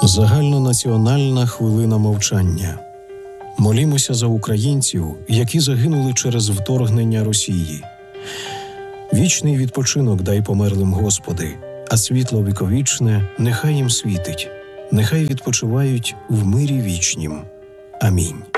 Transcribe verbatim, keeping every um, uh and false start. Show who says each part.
Speaker 1: Загальнонаціональна хвилина мовчання. Молімося за українців, які загинули через вторгнення Росії. Вічний відпочинок дай померлим, Господи, а світло віковічне нехай їм світить. Нехай відпочивають в мирі вічнім. Амінь.